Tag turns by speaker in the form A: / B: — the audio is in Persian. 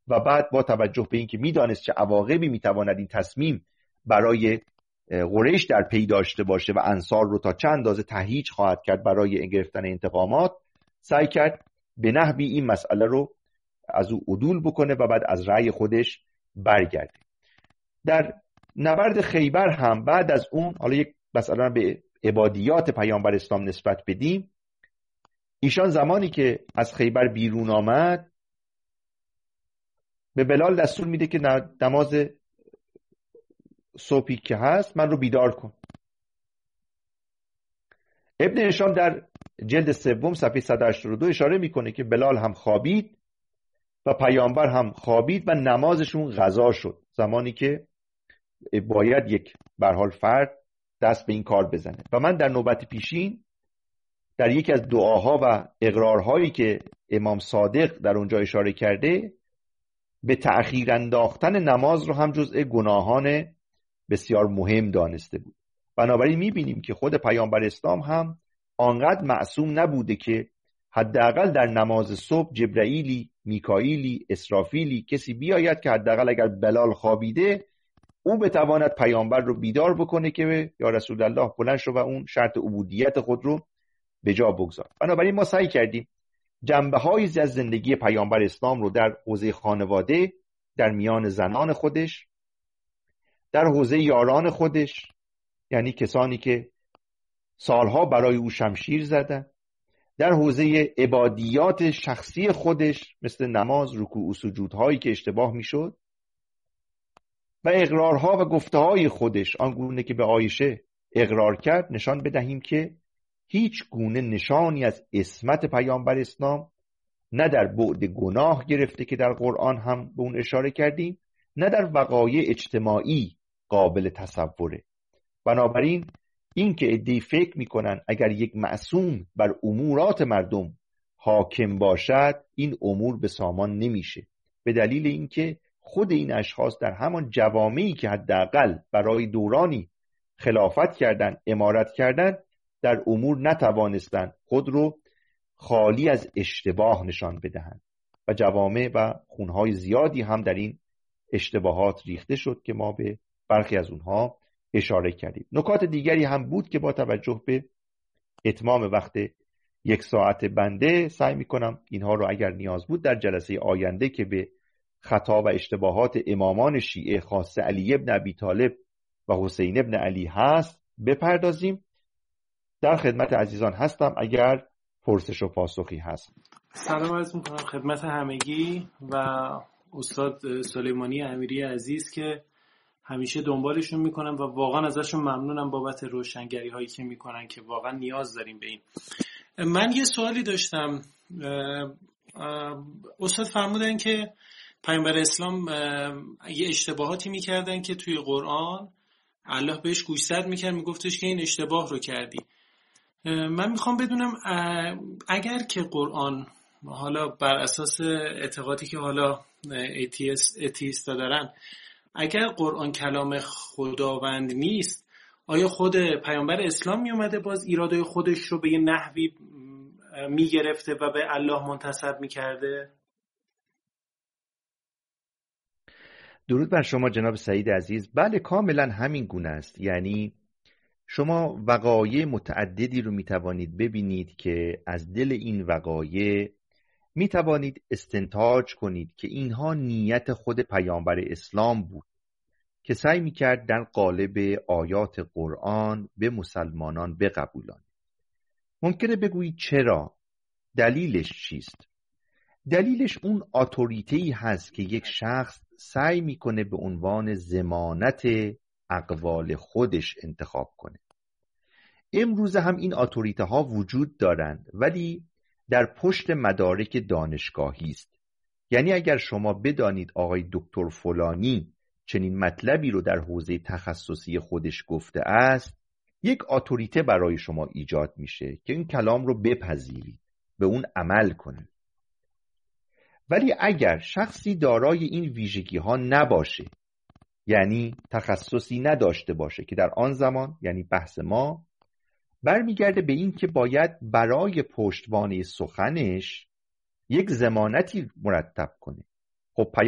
A: و بعد با توجه به اینکه میدانست چه عواقبی میتواند این تصمیم برای قریش در پی داشته باشه و انصار رو تا چند اندازه تهییج خواهد کرد برای گرفتن انتقامات، سعی کرد به نحوی این مسئله رو از او عدول بکنه و بعد از رأی خودش برگرده. در نبرد خیبر هم بعد از اون، حالا یک مثلا به عبادیات پیامبر اسلام نسبت بدیم، ایشان زمانی که از خیبر بیرون آمد به بلال دستور میده که نماز صبحی که هست من رو بیدار کن. ابن هشام در جلد سوم صفحه 182 اشاره میکنه که بلال هم خوابید و پیامبر هم خوابید و نمازشون قضا شد، زمانی که باید یک به هر حال فرد دست به این کار بزنه. و من در نوبت پیشین در یکی از دعاها و اقرارهایی که امام صادق در اونجا اشاره کرده به تأخیر انداختن نماز رو هم جزء گناهان بسیار مهم دانسته بود. بنابراین میبینیم که خود پیامبر اسلام هم آنقدر معصوم نبوده که حداقل در نماز صبح جبرائیلی، میکائیلی، اسرافیلی کسی بیاید که حداقل اگر بلال خوابیده او بتواند پیامبر رو بیدار بکنه که یا رسول الله بلند شو و اون شرط عبودیت خود رو به جا بگذار. بنابراین ما سعی کردیم جنبه‌هایی از زندگی پیامبر اسلام رو در حوزه خانواده، در میان زنان خودش، در حوزه یاران خودش، یعنی کسانی که سالها برای او شمشیر زدن، در حوزه عبادیات شخصی خودش مثل نماز، رکوع و سجودهایی که اشتباه میشد، و اقرارها و گفته‌های خودش آنگونه که به عایشه اقرار کرد نشان بدهیم که هیچ گونه نشانی از عصمت پیامبر اسلام نه در بعد گناه گرفته که در قرآن هم به اون اشاره کردیم، نه در وقایع اجتماعی قابل تصوره. بنابراین این که عده‌ای فکر میکنن اگر یک معصوم بر امورات مردم حاکم باشد این امور به سامان نمیشه، به دلیل اینکه خود این اشخاص در همان جوامعی که حداقل برای دورانی خلافت کردن، امارت کردن، در امور نتوانستند خود رو خالی از اشتباه نشان بدهند و جوامع و خونهای زیادی هم در این اشتباهات ریخته شد که ما به برخی از اونها اشاره کردیم. نکات دیگری هم بود که با توجه به اتمام وقت یک ساعت بنده سعی میکنم اینها رو اگر نیاز بود در جلسه آینده که به خطا و اشتباهات امامان شیعه خاصه علی ابن ابی طالب و حسین ابن علی هست بپردازیم. در خدمت عزیزان هستم اگر پرسش و پاسخی هست.
B: سلام عرض میکنم خدمت همگی و استاد سلیمانی امیری عزیز که همیشه دنبالشون میکنم و واقعا ازشون ممنونم بابت روشنگری هایی که میکنن که واقعا نیاز داریم به این. من یه سوالی داشتم. استاد فرمودن که پیامبر اسلام یه اشتباهاتی میکردن که توی قرآن الله بهش گوشزد میکرد، میگفتش که این اشتباه رو کردی. من میخوام بدونم اگر که قرآن حالا بر اساس اعتقادی که حالا اتیستا دارن، اگر قرآن کلام خداوند نیست، آیا خود پیامبر اسلام میومده باز ایرادای خودش رو به یه نحوی میگرفته و به الله منتسب میکرده؟
A: درود بر شما جناب سعید عزیز. بله کاملا همین گونه است. یعنی شما وقایع متعددی رو میتوانید ببینید که از دل این وقایع میتوانید استنتاج کنید که اینها نیت خود پیامبر اسلام بود که سعی میکرد در قالب آیات قرآن به مسلمانان بقبولاند. ممکنه بگویید چرا؟ دلیلش چیست؟ دلیلش اون اتوریته‌ای هست که یک شخص سعی میکنه به عنوان ضمانت اقوال خودش انتخاب کنه. امروز هم این اتوریته ها وجود دارند ولی در پشت مدارک دانشگاهی است. یعنی اگر شما بدانید آقای دکتر فلانی چنین مطلبی رو در حوزه تخصصی خودش گفته است، یک اتوریته برای شما ایجاد میشه که این کلام رو بپذیرید، به اون عمل کنید. ولی اگر شخصی دارای این ویژگی ها نباشه، یعنی تخصصی نداشته باشه که در آن زمان، یعنی بحث ما برمیگرده به این که باید برای پشتوانه سخنش یک ضمانتی مرتب کنه. خب